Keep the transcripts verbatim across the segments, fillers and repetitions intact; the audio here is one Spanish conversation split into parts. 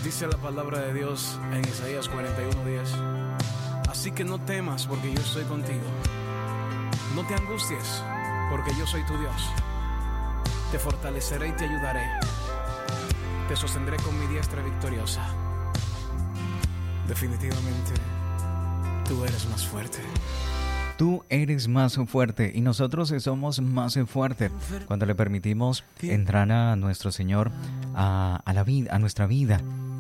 Dice la palabra de Dios en Isaías cuarenta y uno diez. Así que no temas, porque yo estoy contigo. No te angusties, porque yo soy tu Dios. Te fortaleceré y te ayudaré. Te sostendré con mi diestra victoriosa. Definitivamente, tú eres más fuerte. Tú eres más fuerte y nosotros somos más fuertes cuando le permitimos entrar a nuestro Señor a, a la vida, a nuestra vida,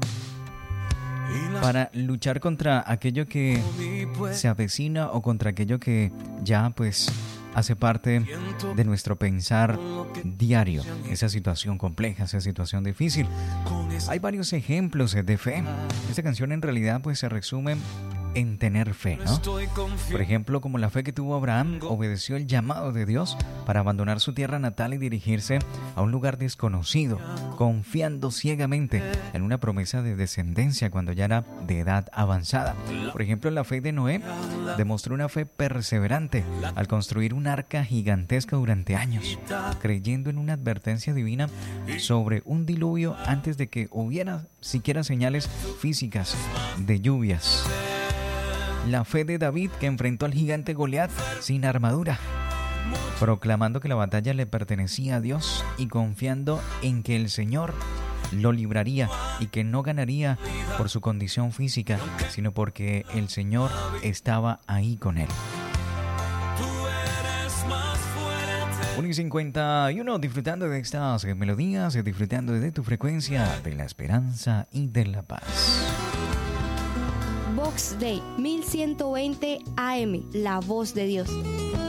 para luchar contra aquello que se avecina o contra aquello que ya pues hace parte de nuestro pensar diario. Esa situación compleja, esa situación difícil. Hay varios ejemplos de fe. Esta canción en realidad pues se resume en tener fe, ¿no? Por ejemplo, como la fe que tuvo Abraham, obedeció el llamado de Dios para abandonar su tierra natal y dirigirse a un lugar desconocido, confiando ciegamente en una promesa de descendencia cuando ya era de edad avanzada. Por ejemplo, la fe de Noé demostró una fe perseverante al construir un arca gigantesca durante años, creyendo en una advertencia divina sobre un diluvio antes de que hubiera siquiera señales físicas de lluvias. La fe de David, que enfrentó al gigante Goliat sin armadura, proclamando que la batalla le pertenecía a Dios y confiando en que el Señor lo libraría y que no ganaría por su condición física, sino porque el Señor estaba ahí con él. uno y cincuenta y uno, disfrutando de estas melodías, disfrutando de tu frecuencia de la esperanza y de la paz. Vox Day mil ciento veinte A M, La Voz de Dios.